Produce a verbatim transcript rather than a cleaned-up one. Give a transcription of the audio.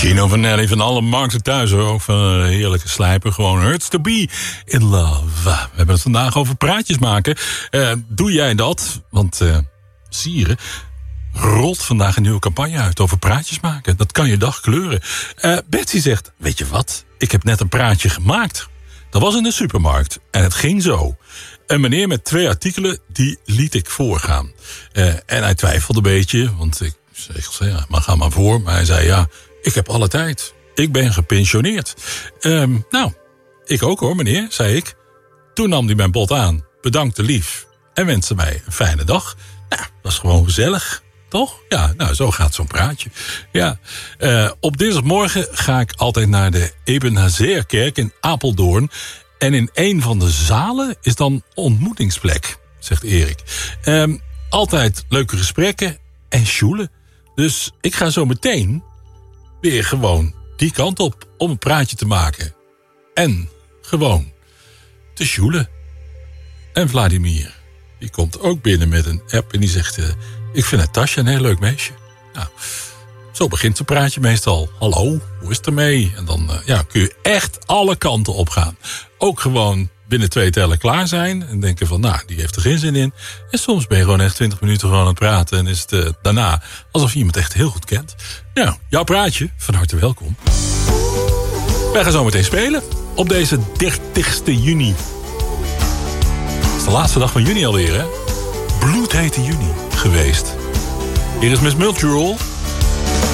Gino Vanelli van alle markten thuis, hoor. Ook van een heerlijke slijper. Gewoon Hurts to be in love. We hebben het vandaag over praatjes maken. Uh, doe jij dat? Want uh, Sieren rolt vandaag een nieuwe campagne uit over praatjes maken. Dat kan je dag kleuren. Uh, Betsy zegt, weet je wat? Ik heb net een praatje gemaakt. Dat was in de supermarkt. En het ging zo. Een meneer met twee artikelen, die liet ik voorgaan. Uh, en hij twijfelde een beetje, want ik zei, ja, maar ga maar voor. Maar hij zei, ja, ik heb alle tijd. Ik ben gepensioneerd. Um, nou, ik ook hoor, meneer, zei ik. Toen nam hij mijn bod aan, bedankte lief en wenste mij een fijne dag. Nou, dat is gewoon gezellig, toch? Ja, nou, zo gaat zo'n praatje. Ja, uh, op dinsdagmorgen ga ik altijd naar de Eben Hazerkerk in Apeldoorn. En in een van de zalen is dan ontmoetingsplek, zegt Erik. Um, altijd leuke gesprekken en sjoelen. Dus ik ga zo meteen weer gewoon die kant op om een praatje te maken. En gewoon te sjoelen. En Vladimir, die komt ook binnen met een app en die zegt, uh, ik vind Natasja een heel leuk meisje. Nou, zo begint zo'n praatje meestal. Hallo, hoe is het ermee? En dan uh, ja, kun je echt alle kanten op gaan. Ook gewoon binnen twee tellen klaar zijn. En denken van, nou, die heeft er geen zin in. En soms ben je gewoon echt twintig minuten gewoon aan het praten. En is het uh, daarna alsof je iemand echt heel goed kent. Nou, jouw praatje, van harte welkom. Wij gaan zo meteen spelen. Op deze dertigste juni. Het is de laatste dag van juni alweer, hè? Bloedhete juni geweest. Hier is Miss Multirole.